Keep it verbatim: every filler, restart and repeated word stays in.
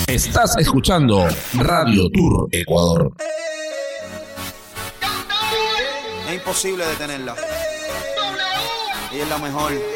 Estás escuchando Radio Tour Ecuador. Es imposible detenerla. Ella es la mejor.